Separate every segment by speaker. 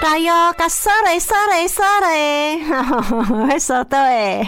Speaker 1: 加油，加说嘞，会说到诶。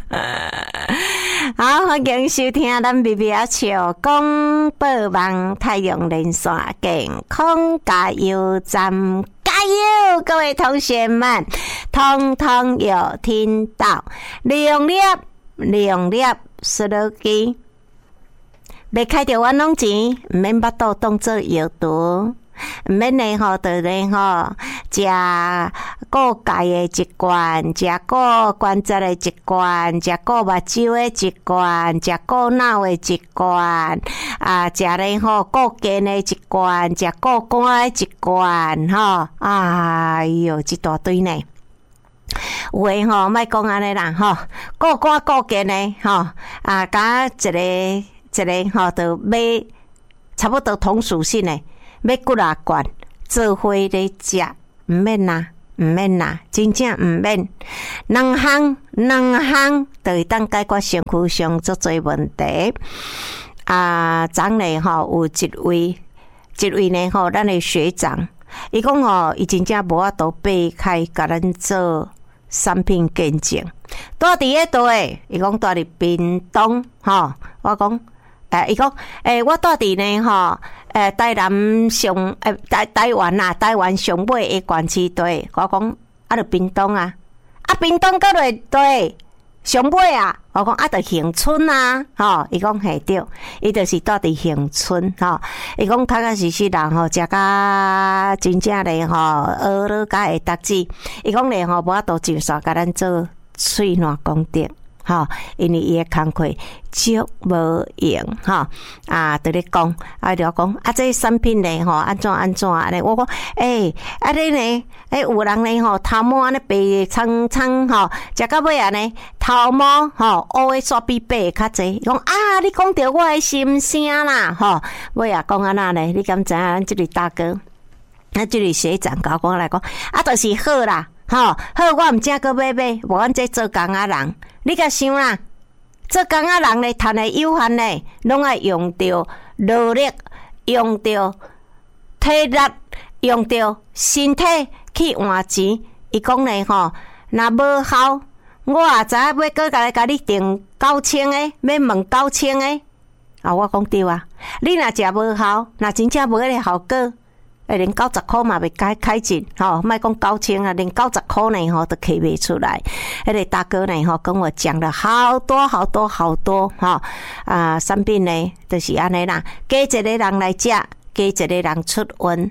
Speaker 1: 好，欢迎收听咱BB阿笑讲报网太阳连线健康加油站，加油！各位同学们，通通有听到，量粒输入机，要开着玩弄钱，唔免巴肚当做药毒。唔免呢吼，就呢吼，食固钙的一罐，食固关节的一罐，食固目睭的一罐，食固脑的一罐，食呢吼固筋的一罐，食固肝的一罐，吼，哎哟，一大堆呢。有诶吼，莫讲安尼啦吼，固肝固筋的吼，加一个吼，就买差不多同属性的。要骨啊罐做伙咧食，毋免啦，真正毋免。两项就会当解决身躯上足侪问题。昨呢吼有一位呢吼，咱的学长，伊讲吼，伊真正无法度爬开，甲咱做产品鉴证。住伫个倒诶，伊讲住伫屏东吼，我讲。伊讲，我住伫呢吼，台南上，台湾上尾的县市地，我讲，就屏东啊，屏东搁落地上尾啊，我讲就恒春啊，吼，伊讲嘿对，伊就是住伫恒春吼，伊讲确确实实人吼，食甲真正咧吼，学了甲会读字，伊讲咧吼，无法度接受甲咱做喙烂功德。吼，因为伊诶工课足无用，吼就咧讲，就讲这产品咧吼，安怎安尼？我讲，你呢？有人咧吼，头毛安尼白苍苍吼，食到尾啊呢，头毛吼，乌诶煞比白较济。讲你讲着我诶心声啦，吼，尾啊讲安那呢？你敢知影咱即个大哥，咱即个学长甲我讲来讲，就是好啦。吼，好，我毋正搁买，无阮这做工仔人，你甲想啦，做工仔人咧，趁诶有限咧，拢爱用着劳力，用着体力，用着身体去换钱。伊讲咧吼，若无效，我也知影要搁甲你定9000诶，要问9000诶。我讲对啊，你若食无效，若真正无迄个效果。连90块嘛袂开进吼，莫讲9000啊，连90块呢吼都开袂出来。迄个大哥呢吼跟我讲了好多吼，产品呢就是安尼啦，加一个人来食，加一个人出温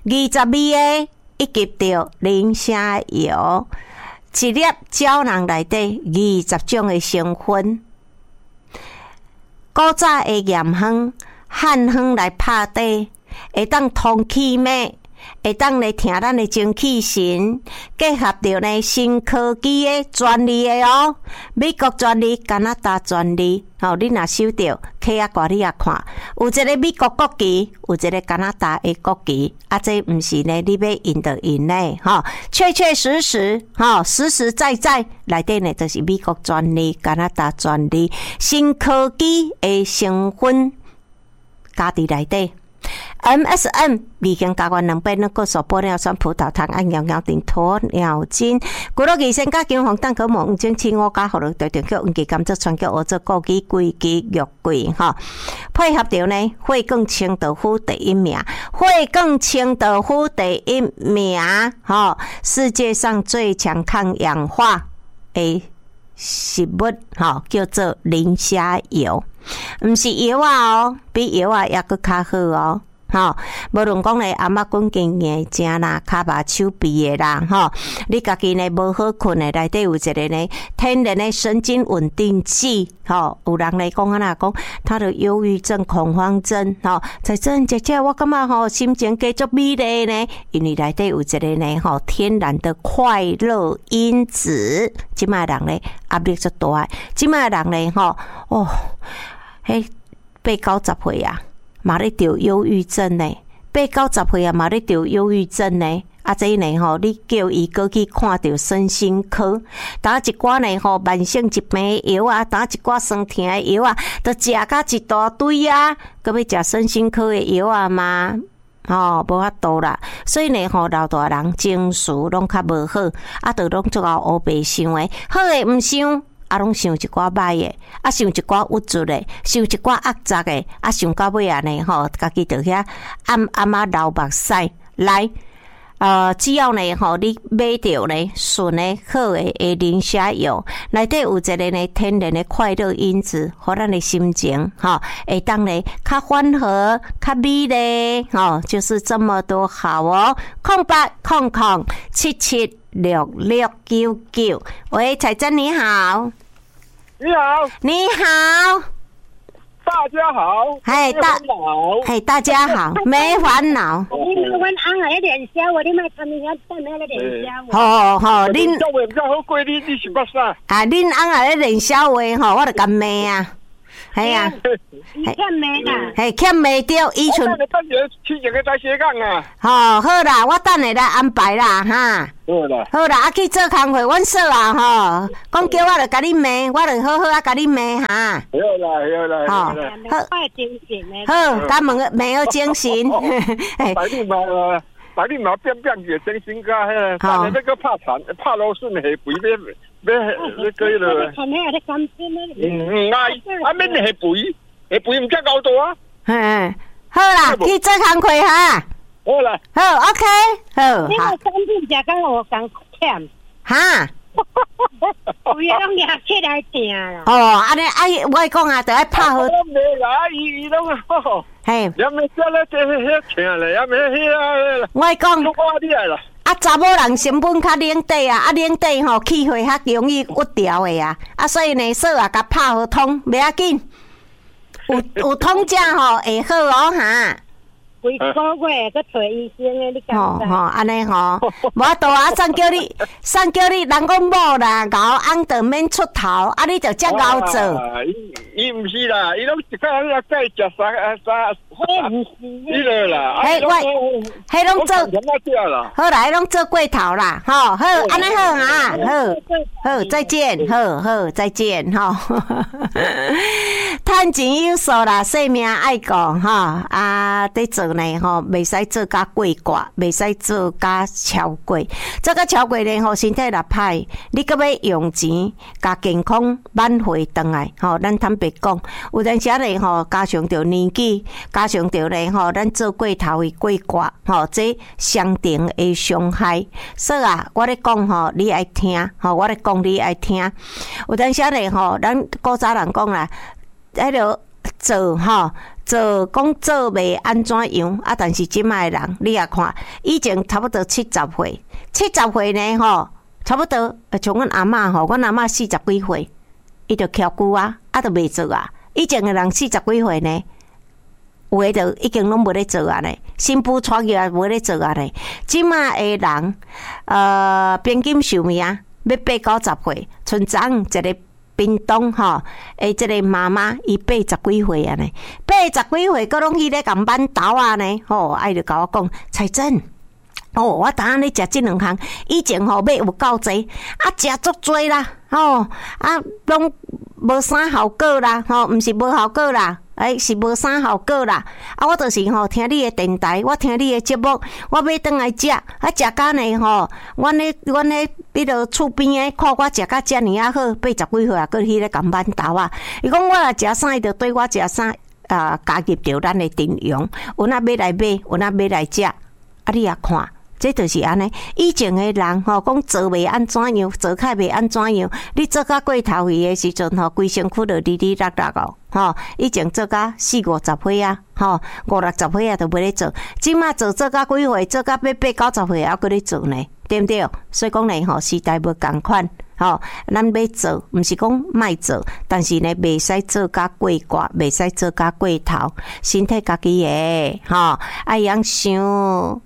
Speaker 1: ，22个一级着磷虾油，一粒胶囊内底20种的成分，古早的盐香、汉香来拍底。会当通气脉，会当来听咱的精气神，结合着呢新科技的专利的哦，美国专利、加拿大专利，你若收到，客挂你也看，有一个美国国旗，有一个加拿大的国旗，这毋是呢，你要印就印呢，确确实实，实实在在内底呢，就是美国专利、加拿大专利、新科技的成分加伫内底。MSM 味精加元200能够所玻尿酸葡萄糖按摇摇定鸵鸟精骨碌益生加姜黄蛋壳膜黄精青乌加葫芦对对叫黄鸡甘蔗川椒蚵仔枸杞桂枝肉桂配合着呢会更清豆腐第一名，会更清豆腐第一名世界上最强抗氧化的食物叫做磷虾油，毋是药哦，比药也搁较好哦。无论讲咧，阿嬷滚经验食啦，骹麻手臂的啦，你家己呢无好困的，内底有一个呢天然的神经稳定剂，有人来讲啊讲，他的忧郁症、恐慌症，在真姐姐，我感觉心情继续美丽呢，因为内底有一个呢天然的快乐因子，即卖人呢压力足大，即卖人呢80-90岁啊。嘛咧得忧郁症呢，80-90岁啊，嘛咧得忧郁症呢。这呢你叫伊过去看到身心科，打一寡呢慢性疾病的药啊，打一寡酸痛的药啊，都食甲一大堆啊，搁要食身心科的药啊嘛， 无法度啦。所以呢，老大人情绪拢较无好，就拢做到乌白想的，好的毋想。拢想一寡歹诶，想一寡物质诶，想一寡恶杂诶，想到尾啊呢家己就遐暗流目屎来。只要呢你买着呢纯的好的磷虾油，内底有一个呢天然的快乐因子，互咱的心情会当呢较缓和、较美丽就是这么多好哦。0800776699，喂，彩珍你好。
Speaker 2: 你好，
Speaker 1: 你好。
Speaker 2: 大家好，
Speaker 1: 大家好，没烦恼。
Speaker 3: 你阮翁啊，咧练痟，你莫参伊遐等下咧练痟。
Speaker 1: 好，恁
Speaker 2: 教话比较好过你是捌啥？
Speaker 1: 恁翁啊咧练痟话我就甲骂啊。系啊，
Speaker 3: 欠骂啦，
Speaker 1: 欠骂着，伊像。
Speaker 2: 我等下去一个再写讲啊。
Speaker 1: 好啦，我等下来安排啦哈。好啦，去做工课，阮说啊讲叫我就甲你骂，我就好好甲你骂哈。
Speaker 2: 好啦。
Speaker 1: 好，
Speaker 3: 精神诶。
Speaker 1: 好，甲问没有精神。
Speaker 2: 百里马变个精神家迄，但是那个拍螺笋下肥要那个了。
Speaker 3: 看遐咧甘心
Speaker 2: 啊，免下肥唔只高度啊。
Speaker 1: 好啦，去做工课哈。
Speaker 2: 好啦，
Speaker 1: 好 ，OK， 好。
Speaker 3: 你个产品食甲我共欠。
Speaker 1: 哈。
Speaker 3: 有嘢拢拿起来定啦。
Speaker 1: 安尼我讲啊，就爱拍好。
Speaker 2: 袂啦，伊拢吼。
Speaker 1: 嘿。
Speaker 2: 也没说咧，这遐请咧，也没遐。
Speaker 1: 我讲。
Speaker 2: 我厉害啦。
Speaker 1: 查某人成本较冷底啊，冷底气血较容易屈掉的啊，所以呢，说甲拍好通，袂要紧。有通价会好哦哈。
Speaker 3: 规个月个找医生诶，你敢知？
Speaker 1: 安尼无法度啊！送叫你，人讲某啦，熬翁就免出头，你就遮熬做。
Speaker 2: 伊毋是啦，伊拢一个人来计食三，
Speaker 3: 迄毋是。
Speaker 2: 伊个啦，
Speaker 1: 迄拢做。好啦，迄拢做过头啦，好，安尼好啊，好，再见，好，再见，趁钱有数啦，性命爱顾得做呢袂使做甲过挂，袂使做甲超过，做甲超过呢身体若歹，你阁要用钱甲健康挽回转来咱坦白讲，有阵时呢加上着年纪，加上着呢咱做过头的过挂这相同的伤害。所以我咧讲你爱听我咧讲你爱听。有阵时呢咱古早人讲啦，迄落做讲做袂安怎样但是即卖人你也看，以前差不多70岁呢差不多像阮阿嬷阮阿嬷40几岁，伊就翘骨就袂做啊。以前的人40几岁呢，有诶就已经拢无咧做啊呢，新妇娶去也无咧做啊呢。即卖诶人平均寿命要80-90岁，村长一个。屏东这个妈妈伊80几岁啊呢，80几岁佫拢去咧共挽豆啊呢，伊就甲我讲，彩珍，我当然咧食这两项，以前买有够济，食足多啦，拢无啥效果啦，毋是无效果啦。是无啥效果啦！我就是听你的电台，我听你的节目，我要转来食，食甲呢阮咧迄落厝边诶，看我食甲遮尔啊好，80几岁佫去咧共挽豆啊！伊讲我若食啥，伊就对我食啥，加入着咱的阵容，有哪要来买，有哪要来食，你也看。这就是安尼，以前的人讲做袂安怎样，做较袂安怎样。你做甲过头去的时阵规身躯就哩哩啦啦哦。以前做甲40-50岁啊，50-60岁啊都袂咧做。即马做甲几岁，做甲要80-90岁还搁咧做呢，对不对？所以讲呢时代无共款。咱要做，毋是讲卖做，但是呢，袂使做甲过挂，袂使做甲过头，身体家己的，爱养想，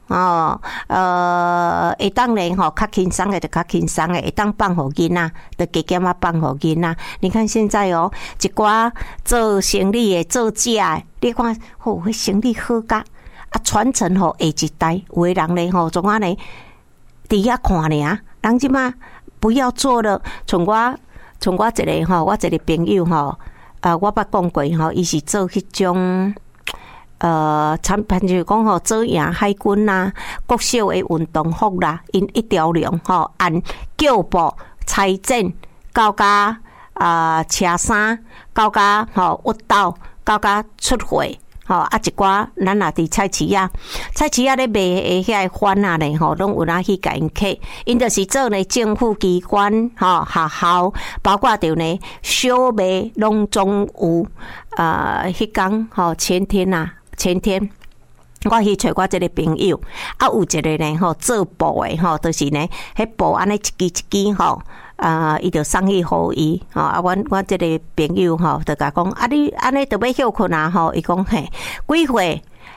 Speaker 1: 会当呢较轻松的就较轻松的，会当放互囡仔，就加减啊放互囡仔。你看现在一寡做生意的、做食的，你看，迄生意好甲传承互下一代，有的人呢总啊呢，伫遐看尔，人即马。不要做了，从我一个我一个朋友我捌讲过伊是做迄种参就是讲吼，做赢海军啦，国小的运动服啦，因一条龙吼，按脚步、裁剪到甲车衫，到甲吼舞蹈，到甲出会。吼啊！一寡咱也伫菜市啊咧卖诶遐番啊咧吼，拢有哪去甲因客，因就是做呢政府机关吼学校，包括着呢小卖拢总有迄工吼前天我去找我一个朋友，有一个呢吼做布诶吼，就是呢迄布安尼一支一支吼。伊就送去互伊吼，我这个朋友吼，就甲讲你安尼就要休困啊吼，伊讲嘿，几岁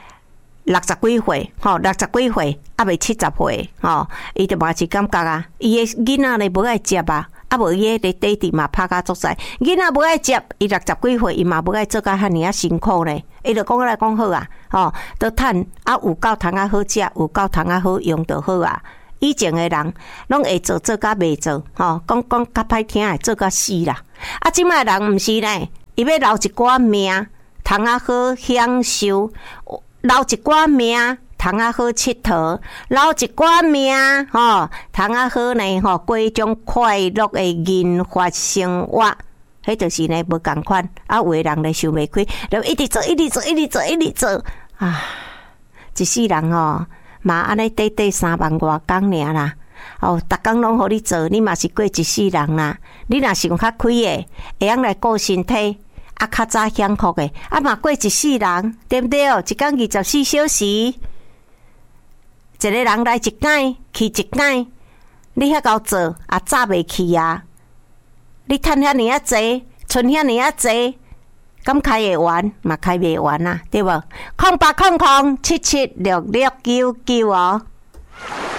Speaker 1: ？60几岁吼，60几岁未70岁吼，伊就嘛是感觉啊，伊诶囡仔咧无爱接啊，无伊诶爹地嘛拍甲足济，囡仔无爱接，伊60几岁伊嘛无爱做甲遐尔辛苦咧，伊就讲来讲好啊，吼，都趁有够通啊好食，有够通啊好用就好啊。以前的人拢会做甲袂做，吼，讲较歹听的做甲死啦。即摆人毋是呢，伊要留一寡命，通啊好享受，留一寡命，通啊好佚佗，留一寡命，吼，通啊好呢，吼，过一种快乐的人发生活。迄就是呢，无共款。有的人咧想袂开，就一直做啊！一世人吼。嘛，安尼短3万外工尔啦，逐工拢互你做，你嘛是过一世人啦。你若想较开诶，会晓来顾身体，较早享福诶，嘛过一世人，对不对？一工24小时，一个人来一间，去一间，你遐够做，早袂去啊！你趁遐尔济，存遐尔济。咁开会完，嘛开袂完啊，对无？0800776699哦。